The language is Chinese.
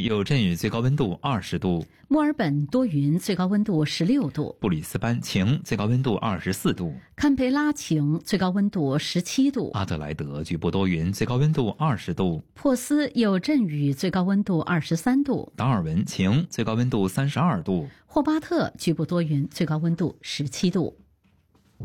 有阵雨，最高温度20度； 墨尔本多云，最高温度16度； 布里斯班晴，最高温度24度； 堪培拉晴，最高温度17度； 阿德莱德局部多云，最高温度20度； 珀斯有阵雨，最高温度23度； 达尔文晴，最高温度32度； 霍巴特局部多云，最高温度17度。